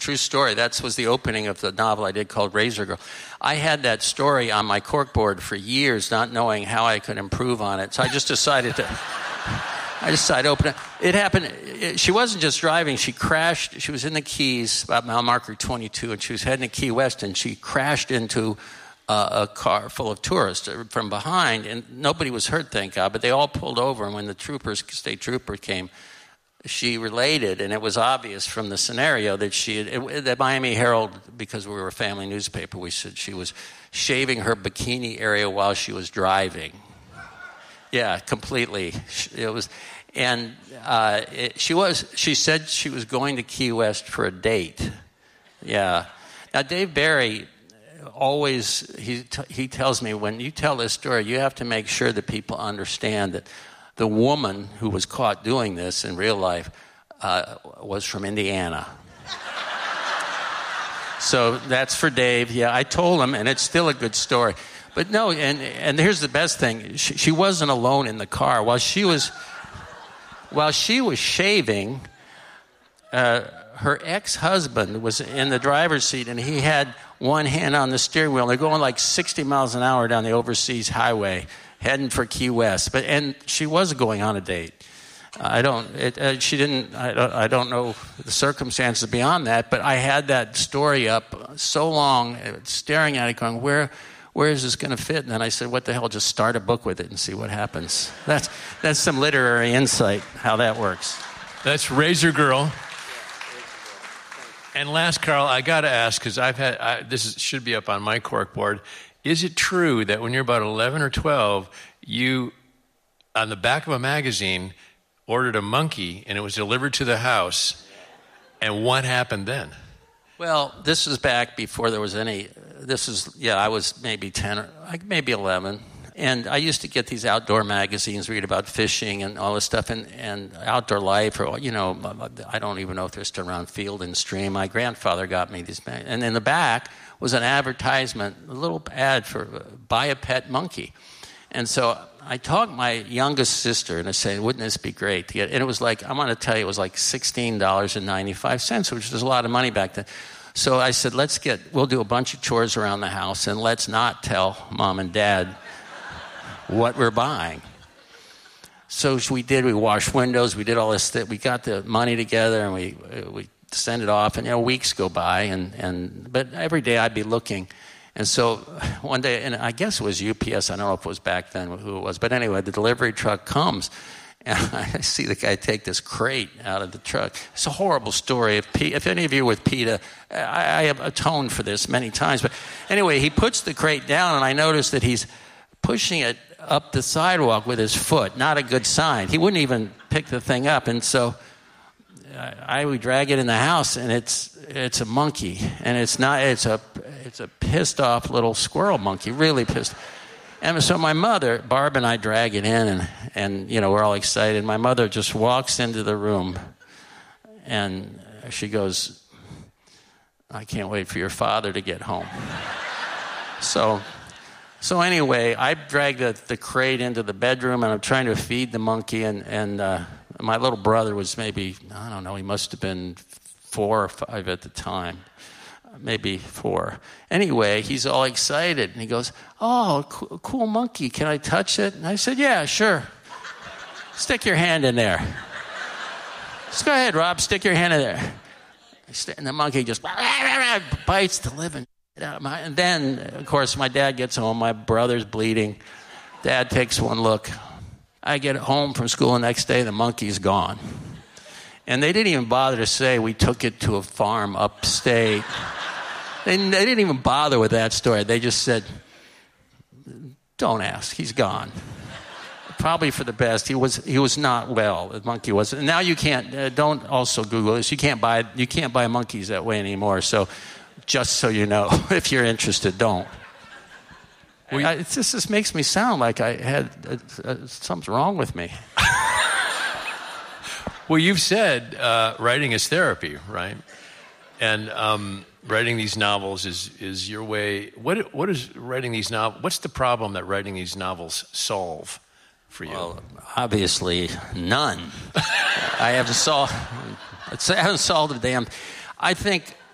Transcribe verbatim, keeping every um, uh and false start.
true story. That was the opening of the novel I did called Razor Girl. I had that story on my corkboard for years, not knowing how I could improve on it. So I just decided to... I decided to open it. It happened... It, she wasn't just driving. She crashed. She was in the Keys, about mile marker twenty-two, and she was heading to Key West, and she crashed into uh, a car full of tourists from behind, and nobody was hurt, thank God, but they all pulled over, and when the troopers, state trooper came... She related, and it was obvious from the scenario that she had, it, the Miami Herald, because we were a family newspaper, we said she was shaving her bikini area while she was driving. Yeah, completely. It was, and uh, it, she was. She said she was going to Key West for a date. Yeah. Now Dave Barry always he t- he tells me, when you tell this story, you have to make sure that people understand that the woman who was caught doing this in real life uh, was from Indiana. So that's for Dave. Yeah, I told him, and it's still a good story. But no, and and here's the best thing: she, she wasn't alone in the car while she was while she was shaving. Uh, her ex-husband was in the driver's seat, and he had one hand on the steering wheel. They're going like sixty miles an hour down the overseas highway, heading for Key West. But and she was going on a date. I don't. It, uh, she didn't. I don't, I don't know the circumstances beyond that. But I had that story up so long, staring at it, going, "Where, where is this going to fit?" And then I said, "What the hell? Just start a book with it and see what happens." That's that's some literary insight how that works. That's Razor Girl. And last, Carl, I got to ask, because I've had I, this is, should be up on my corkboard. Is it true that when you're about eleven or twelve, you, on the back of a magazine, ordered a monkey and it was delivered to the house? And what happened then? Well, this is back before there was any. This is yeah, I was maybe ten or like maybe eleven. And I used to get these outdoor magazines, read about fishing and all this stuff, and, and outdoor life, or, you know, I don't even know if they're still around, Field and Stream. My grandfather got me these magazines. And in the back was an advertisement, a little ad for uh, buy a pet monkey. And so I talked my youngest sister, and I said, wouldn't this be great to get? And it was like, I'm going to tell you, it was like sixteen dollars and ninety-five cents, which was a lot of money back then. So I said, let's get, we'll do a bunch of chores around the house, and let's not tell Mom and Dad what we're buying. So we did. We washed windows. We did all this. Th- we got the money together, and we we sent it off. And you know, weeks go by, and, and but every day I'd be looking. And so one day, and I guess it was U P S. I don't know if it was back then who it was, but anyway, the delivery truck comes, and I see the guy take this crate out of the truck. It's a horrible story. If, P- if any of you are with PETA, I, I have atoned for this many times. But anyway, he puts the crate down, and I notice that he's pushing it up the sidewalk with his foot. Not a good sign. He wouldn't even pick the thing up. And so I, I would drag it in the house, and it's it's a monkey. And it's not, it's a it's a pissed off little squirrel monkey, really pissed. And so my mother, Barb and I drag it in, and, and you know, we're all excited. My mother just walks into the room, and she goes, I can't wait for your father to get home. So... So anyway, I dragged the, the crate into the bedroom, and I'm trying to feed the monkey, and, and uh, my little brother was maybe, I don't know, he must have been four or five at the time, maybe four. Anyway, he's all excited, and he goes, oh, cool, cool monkey, can I touch it? And I said, yeah, sure. Stick your hand in there. Just go ahead, Rob, stick your hand in there. And the monkey just bites the living out of my, and then, of course, my dad gets home. My brother's bleeding. Dad takes one look. I get home from school the next day. The monkey's gone. And they didn't even bother to say we took it to a farm upstate. they, they didn't even bother with that story. They just said, don't ask. He's gone. Probably for the best. He was he was not well. The monkey was. And now you can't. Uh, don't also Google this. You can't buy you can't buy monkeys that way anymore. So. Just so you know, if you're interested, don't. Well, I, it just this makes me sound like I had uh, uh, something's wrong with me. Well, you've said uh, writing is therapy, right? And um, writing these novels is is your way. What what is writing these novels? What's the problem that writing these novels solve for you? Well, obviously none. I haven't solved. I haven't solved a damn. I think.